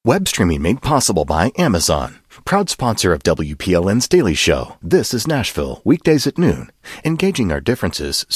Web streaming made possible by Amazon. Proud sponsor of WPLN's Daily Show. This is Nashville, weekdays at noon. Engaging our differences